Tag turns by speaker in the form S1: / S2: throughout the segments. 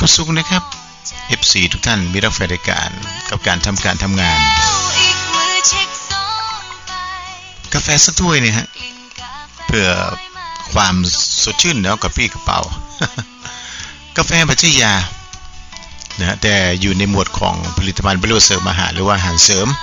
S1: ความสุขนะครับ FC ทุกท่านมีรักใฝ่ในการกับการทำงานกาแฟสักถ้วยเนี่ยฮะเพื่อความสดชื่นแล้วกับพี่กระเป๋ากาแฟไม่ใช่ยานะแต่อยู่ในหมวดของผลิตภัณฑ์บริโภคเสริมอาหารหรือว่าอาหารเสริม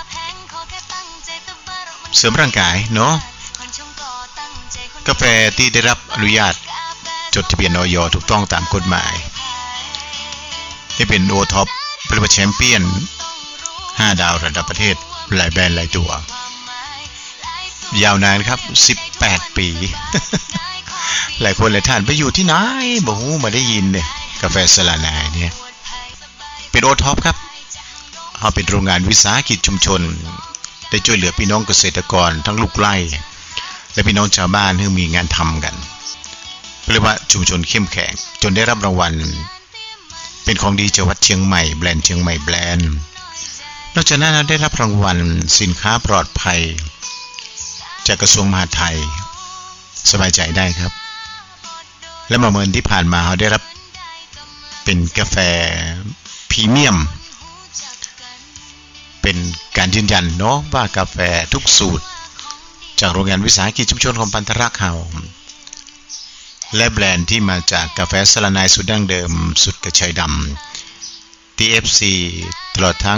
S1: ร่างกายเนาะกาแฟที่ได้รับอนุญาตจดทะเบียนอย.ถูกต้องตามกฎหมายที่เป็นโอท็อปเป็นแชมเปี้ยน5ดาวระดับประเทศหลายแบรนด์หลายตัวยาวนานครับ18ปีหลายคนหลายท่านไปอยู่ที่ไหนบ่ฮู้มาได้ยินเนี่ยกาแฟสลานายเนี่ยเป็นโอท็อปครับเฮาเป็นโรงงานวิสาหกิจชุมชนได้ช่วยเหลือพี่น้องเกษตรกรทั้งลูกไร่และพี่น้องชาวบ้านที่มีงานทำกันเรียกว่าชุมชนเข้มแข็งจนได้รับรางวัลเป็นของดีจังหวัดเชียงใหม่แบรนด์เชียงใหม่แบรนด์นอกจากนั้นได้รับรางวัลสินค้าปลอดภัยจากกระทรวงมหาดไทยสบายใจได้ครับและเมื่อที่ผ่านมาเขาได้รับเป็นกาแฟพรีเมียมเป็นการยืนยันเนาะว่ากาแฟทุกสูตรจากโรงงานวิสาหกิจชุมชนของปันธรักษ์เฮาและแบรนด์ที่มาจากกาแฟสลานายสูตรดั้งเดิมสูตรกระชายดำ TFC ตลอดทั้ง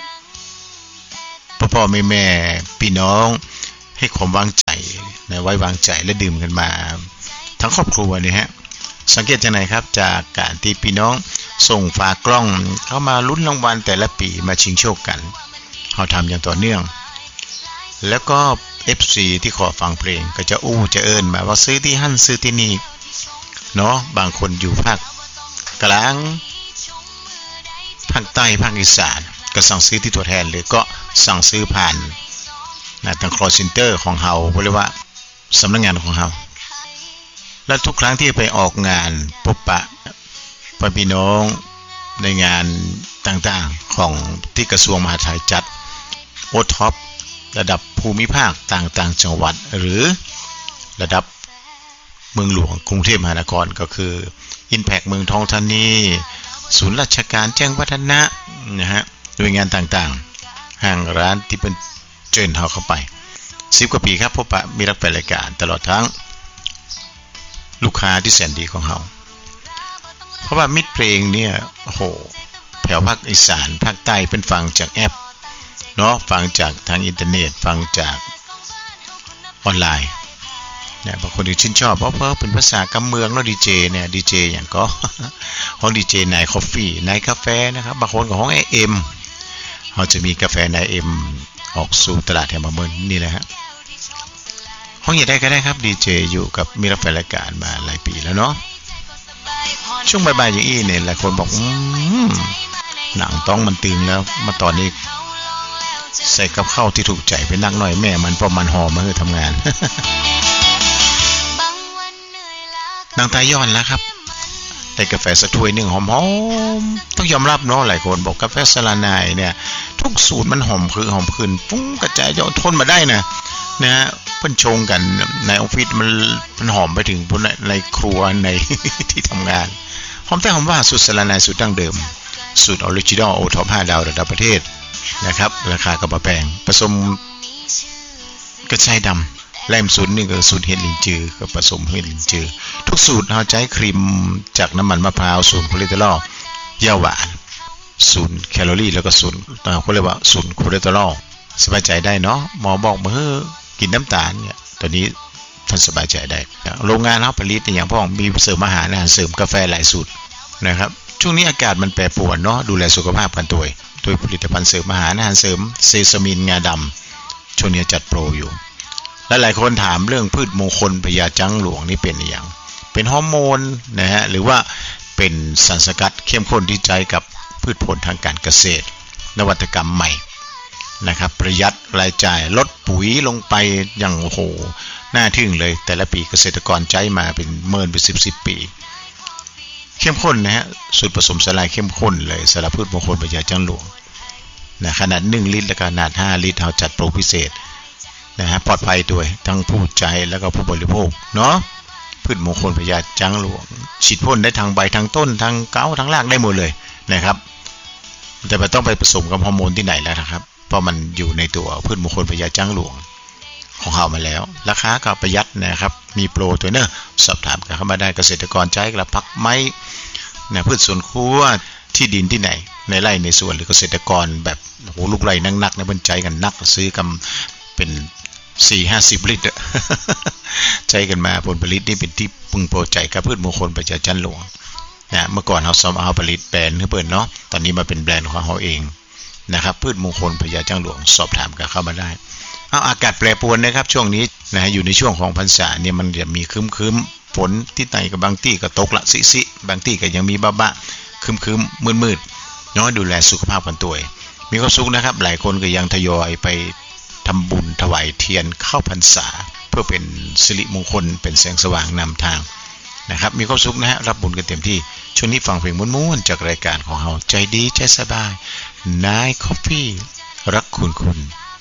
S1: พ่อแม่พี่น้องให้ความวางใจไว้วางใจและดื่มกันมาทั้งครอบครัวนี่ฮะสังเกตจากไหนครับจากการที่พี่น้องส่งฝากกล้องเข้ามาลุ้นรางวัลแต่ละปีมาชิงโชคกันเราทำอย่างต่อเนื่องแล้วก็ FC ที่ขอฟังเพลงก็จะจะเอิ้นมาว่าซื้อที่หั่นซื้อที่นี่เนาะบางคนอยู่ภาคกลางภาคใต้ภาคอีสานก็สั่งซื้อที่ตัวแทนหรือก็สั่งซื้อผ่านทาง call center ของเฮาเรียกว่าสำนักงานของเฮาและทุกครั้งที่ไปออกงานพบปะพี่น้องในงานต่างๆของที่กระทรวงมหาดไทยจัดโอท็อประดับภูมิภาคต่างๆจังหวัดหรือระดับเมืองหลวงกรุงเทพมหานครก็คือ Impact เมืองทองธานีศูนย์ราชการแจ้งวัฒนะนะฮะโดยงานต่างๆห้างร้านที่เป็นเชิญเฮาเข้าไป10กว่าปีครับพบปะมีรักแฟนรายการตลอดทั้งลูกค้าที่แสนดีของเฮาเพราะว่ามิตรเพลงเนี่ยโอ้โหแถวภาคอีสานภาคใต้เป็นฟังจากแอปเนาะฟังจากทางอินเทอร์เน็ตฟังจากออนไลน์เนี่ยบางคนที่ชื่นชอบเพราะเป็นภาษากำเมืองเนาะดีเจเนี่ยดีเจอย่างก็ห้องดีเจนายคอฟฟี่นายกาแฟนะครับบางคนก็ห้อง AM เขาจะมีกาแฟนาย M ออกสู่ตลาดแถวเมืองนี่แหละฮะห้องใหญ่ได้ก็ได้ครับดีเจอยู่กับมีรับแฟนรายการมาหลายปีแล้วเนาะช่วงบ่ายๆอย่างอี้เนี่ยหลายคนบอกหนังต้องมันตึงแล้วมาตอนนี้ใส่กับข้าวที่ถูกใจไปนักหน่อยแม่มันเพราะมันหอมมาคือทำงานนางตายย้อนแล้วครับแต่กาแฟสักถ้วยนึงหอมๆต้องยอมรับเนาะหลายคนบอกกาแฟสลานายเนี่ยทุกสูตรมันหอมคือหอมคืนฟุ้งกระจายจะทนมาได้นะฮะเพิ่นชงกันในออฟฟิศมันหอมไปถึงพวกในครัวในที่ทำงานหอมแต่หอมว่าสูตรสลานายสูตรดั้งเดิมสูตรออริจินัลโอท็อป5ดาวระดับประเทศนะครับราคาก็บ่แพงผสมกระชายดำแลมสูตรนี่ก็สูตรเห็ดลินจือก็ผสมเห็ดลินจือทุกสูตรเราใช้ครีมจากน้ำมันมะพร้าว0คอเลสเตอรอลเยื่อหวาน0แคลอรี่แล้วก็0เขาเรียกว่า0คอเลสเตอรอลสบายใจได้เนาะหมอบอกมากินน้ำตาลเนี่ยตอนนี้ท่านสบายใจได้โรงงานเราผลิตอย่างพ่อมีเสริมอาหารเสริมกาแฟหลายสูตรนะครับช่วงนี้อากาศมันแปรปรวนเนาะดูแลสุขภาพกันโดยผลิตภัณฑ์เสริมอาหารเสริมเซซามินงาดำช่วงนี้จัดโปรอยู่และหลายคนถามเรื่องพืชมงคลพญาจังหลวงนี่เป็นอย่างเป็นฮอร์โมนนะฮะหรือว่าเป็นสารสกัดเข้มข้นที่ใช้กับพืชผลทางการเกษตรนวัตกรรมใหม่นะครับประหยัดรายจ่ายลดปุ๋ยลงไปอย่างโอ้โหน่าทึ่งเลยแต่ละปีเกษตรกรใช้มาเป็นเมินเป็น10ปีเข้มข้นนะฮะสูตรผสมสลายเข้มข้นเลยสารพืชมงคลพญาจังหลวงนะขนาด1ลิตรและขนาด5ลิตรเราจัดโปรพิเศษนะฮะปลอดภัยด้วยทั้งผู้ใช้แล้วก็ผู้บริโภคเนาะพืชมงคลพญาจังหลวงฉีดพ่นได้ทางใบทางต้นทางเก้าทางรากได้หมดเลยนะครับแต่ไม่ต้องไปผสมกับฮอร์โมนที่ไหนแล้วนะครับเพราะมันอยู่ในตัวพืชมงคลพญาจังหลวงของเรามาแล้วราคาก็ประหยัดนะครับมีโปรตัวเนอะสอบถามกันเข้ามาได้เกษตรกรใจกระพักไม้นะพืชสวนครัวที่ดินที่ไหนในไร่ในสวนหรือเกษตรกรแบบโหลูกไร่นักๆในบนใจกันนักซื้อกันเป็น4-50 ลิตรใจกันมาผลผลิตนี่เป็นที่พึงพอใจกับพืชมงคลพญาจันหลวงนะเมื่อก่อนเราซ้อมเอาผลิตแบรนด์เปิดเนาะตอนนี้มาเป็นแบรนด์ของเราเองนะครับพืชมงคลพญาจันหลวงสอบถามกันเข้ามาได้อากาศแปรปรวนนะครับช่วงนี้นะอยู่ในช่วงของพรรษาเนี่ยมันจะมีครึ้มฝนที่ไหนกับบางที่ก็ตกละสิบางที่ก็ยังมีบ้าครึ้มมืดน้อยดูแลสุขภาพกันตัวมีความสุขนะครับหลายคนก็ยังทยอยไปทำบุญถวายเทียนเข้าพรรษาเพื่อเป็นสิริมงคลเป็นแสงสว่างนำทางนะครับมีความสุขนะฮะรับบุญกันเต็มที่ช่วงนี้ฟังเพลงม้วนๆจากรายการของเราใจดีใจสบายนายคอฟฟี่รักคุณ